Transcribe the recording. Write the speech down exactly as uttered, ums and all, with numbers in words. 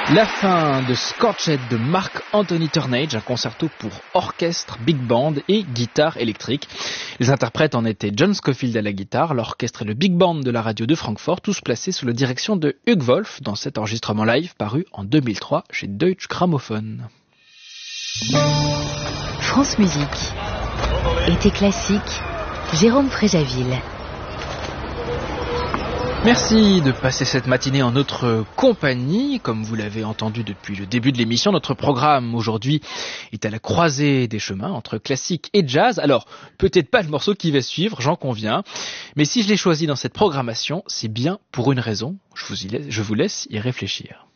La fin de Scorched de Mark Anthony Turnage, un concerto pour orchestre, big band et guitare électrique. Les interprètes en étaient John Scofield à la guitare, l'orchestre et le big band de la radio de Francfort, tous placés sous la direction de Hugues Wolf dans cet enregistrement live paru en deux mille trois chez Deutsche Grammophon. France Musique. Été classique, Jérôme Fréjaville. Merci de passer cette matinée en notre compagnie. Comme vous l'avez entendu depuis le début de l'émission, notre programme aujourd'hui est à la croisée des chemins entre classique et jazz. Alors, peut-être pas le morceau qui va suivre, j'en conviens. Mais si je l'ai choisi dans cette programmation, c'est bien pour une raison. Je vous, y laisse, je vous laisse y réfléchir.